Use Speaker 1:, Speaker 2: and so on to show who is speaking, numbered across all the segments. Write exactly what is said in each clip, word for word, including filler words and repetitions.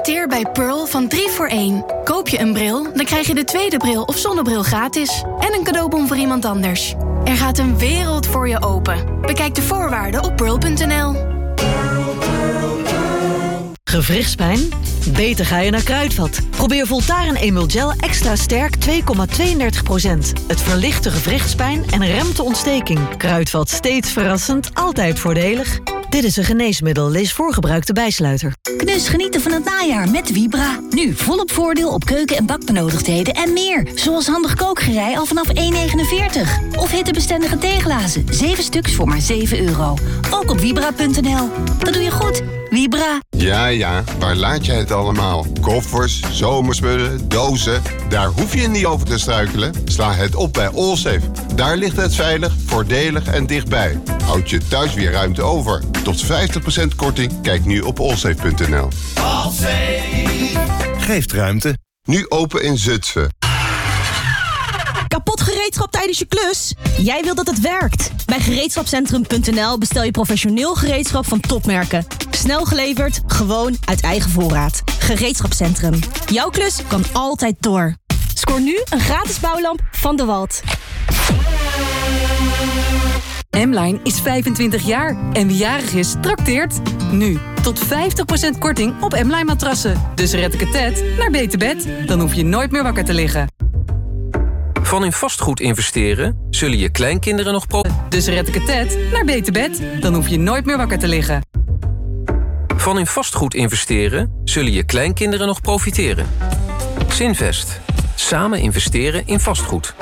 Speaker 1: Profiteer bij Pearl van drie voor één. Koop je een bril, dan krijg je de tweede bril of zonnebril gratis. En een cadeaubon voor iemand anders. Er gaat een wereld voor je open. Bekijk de voorwaarden op pearl punt n l.
Speaker 2: Gewrichtspijn? Beter ga je naar Kruidvat. Probeer Voltaren Emul Gel extra sterk twee komma tweeëndertig procent. Het verlicht de gewrichtspijn en remt de ontsteking. Kruidvat, steeds verrassend, altijd voordelig. Dit is een geneesmiddel, lees voorgebruikte bijsluiter.
Speaker 3: Knus genieten van het najaar met Vibra. Nu volop voordeel op keuken- en bakbenodigdheden en meer. Zoals handig kookgerei al vanaf één negenenveertig. Of hittebestendige theeglazen, zeven stuks voor maar zeven euro. Ook op vibra punt n l. Dat doe je goed. Vibra.
Speaker 4: Ja, ja, waar laat jij het allemaal? Koffers, zomerspullen, dozen. Daar hoef je niet over te struikelen. Sla het op bij Allsafe. Daar ligt het veilig, voordelig en dichtbij. Houd je thuis weer ruimte over. Tot vijftig procent korting. Kijk nu op allsafe punt n l.
Speaker 5: Allsafe geeft ruimte.
Speaker 4: Nu open in Zutphen.
Speaker 6: Kapot gereedschap tijdens je klus? Jij wilt dat het werkt. Bij gereedschapcentrum punt n l bestel je professioneel gereedschap van topmerken. Snel geleverd, gewoon uit eigen voorraad. Gereedschapcentrum. Jouw klus kan altijd door. Scoor nu een gratis bouwlamp van De Walt.
Speaker 7: M-Line is vijfentwintig jaar en wie jarig is, trakteert. Nu, tot vijftig procent korting op M-Line matrassen. Dus red ik het tet naar beter bed. Dan hoef je nooit meer wakker te liggen.
Speaker 8: Van in vastgoed investeren zullen je kleinkinderen nog pro...
Speaker 7: Dus red ik het tet naar beter bed. Dan hoef je nooit meer wakker te liggen.
Speaker 8: Van in vastgoed investeren zullen je kleinkinderen nog profiteren. Zinvest. Samen investeren in vastgoed.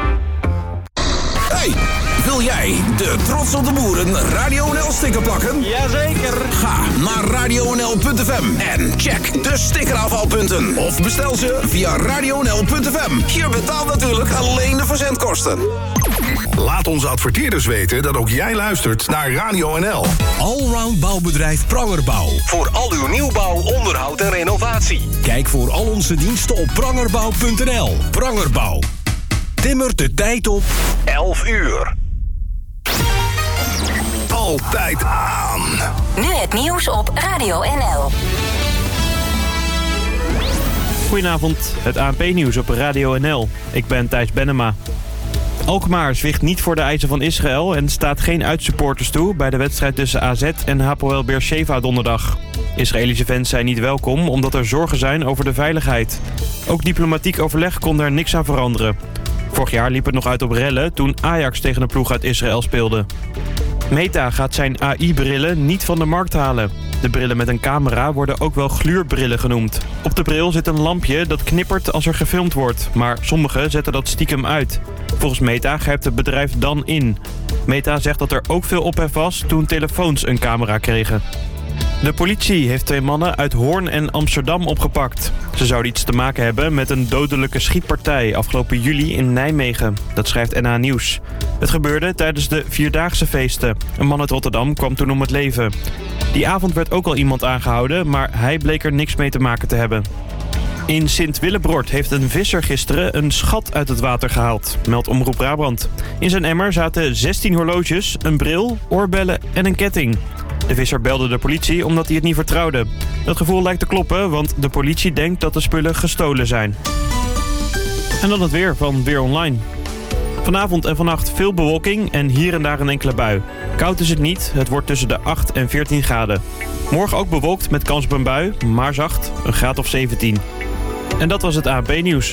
Speaker 5: Hey, wil jij de Trots op de Boeren Radio N L sticker plakken?
Speaker 9: Jazeker.
Speaker 5: Ga naar radio n l punt f m en check de stickerafhaalpunten. Of bestel ze via radio n l punt f m. Je betaalt natuurlijk alleen de verzendkosten. Laat onze adverteerders weten dat ook jij luistert naar Radio N L.
Speaker 10: Allround bouwbedrijf Prangerbouw.
Speaker 5: Voor al uw nieuwbouw, onderhoud en renovatie.
Speaker 10: Kijk voor al onze diensten op prangerbouw punt n l. Prangerbouw. Timmert de tijd op
Speaker 5: elf uur. Altijd aan.
Speaker 3: Nu het nieuws op Radio N L.
Speaker 11: Goedenavond, het A N P-nieuws op Radio N L. Ik ben Thijs Bennema. Alkmaar zwicht niet voor de eisen van Israël en staat geen uitsupporters toe bij de wedstrijd tussen A Z en Hapoel Beersheva donderdag. Israëlische fans zijn niet welkom omdat er zorgen zijn over de veiligheid. Ook diplomatiek overleg kon daar niks aan veranderen. Vorig jaar liep het nog uit op rellen toen Ajax tegen een ploeg uit Israël speelde. Meta gaat zijn A I-brillen niet van de markt halen. De brillen met een camera worden ook wel gluurbrillen genoemd. Op de bril zit een lampje dat knippert als er gefilmd wordt, maar sommigen zetten dat stiekem uit. Volgens Meta grijpt het bedrijf dan in. Meta zegt dat er ook veel ophef was toen telefoons een camera kregen. De politie heeft twee mannen uit Hoorn en Amsterdam opgepakt. Ze zouden iets te maken hebben met een dodelijke schietpartij afgelopen juli in Nijmegen. Dat schrijft N H Nieuws. Het gebeurde tijdens de Vierdaagse feesten. Een man uit Rotterdam kwam toen om het leven. Die avond werd ook al iemand aangehouden, maar hij bleek er niks mee te maken te hebben. In Sint-Willebrord heeft een visser gisteren een schat uit het water gehaald, meldt Omroep Brabant. In zijn emmer zaten zestien horloges, een bril, oorbellen en een ketting. De visser belde de politie omdat hij het niet vertrouwde. Dat gevoel lijkt te kloppen, want de politie denkt dat de spullen gestolen zijn. En dan het weer van Weer Online. Vanavond en vannacht veel bewolking en hier en daar een enkele bui. Koud is het niet, het wordt tussen de acht en veertien graden. Morgen ook bewolkt met kans op een bui, maar zacht, een graad of zeventien. En dat was het A N P-nieuws.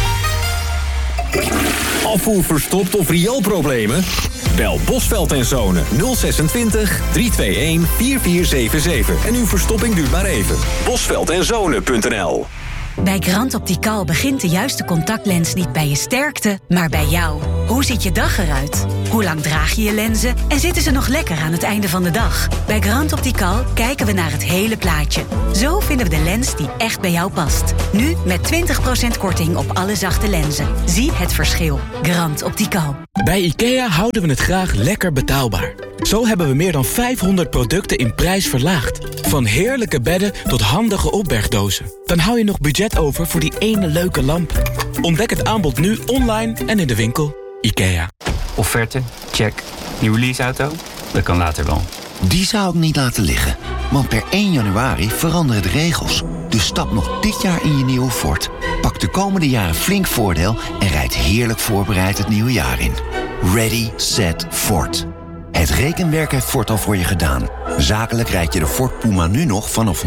Speaker 10: Afvoer verstopt of rioolproblemen? Bel Bosveld en Zonen nul twintig, drie twee een, vier vier zeven zeven. En uw verstopping duurt maar even. bosveld en zonen punt n l.
Speaker 3: Bij Grand Optical begint de juiste contactlens niet bij je sterkte, maar bij jou. Hoe ziet je dag eruit? Hoe lang draag je je lenzen? En zitten ze nog lekker aan het einde van de dag? Bij Grand Optical kijken we naar het hele plaatje. Zo vinden we de lens die echt bij jou past. Nu met twintig procent korting op alle zachte lenzen. Zie het verschil. Grand Optical.
Speaker 12: Bij IKEA houden we het graag lekker betaalbaar. Zo hebben we meer dan vijfhonderd producten in prijs verlaagd. Van heerlijke bedden tot handige opbergdozen. Dan hou je nog budget over voor die ene leuke lamp. Ontdek het aanbod nu online en in de winkel. IKEA.
Speaker 13: Offerte? Check. Nieuwe leaseauto? Dat kan later wel.
Speaker 9: Die zou ik niet laten liggen. Want per één januari veranderen de regels. Dus stap nog dit jaar in je nieuwe Ford. Pak de komende jaren flink voordeel en rijd heerlijk voorbereid het nieuwe jaar in. Ready, set, Ford. Het rekenwerk heeft Ford al voor je gedaan. Zakelijk rijd je de Ford Puma nu nog vanaf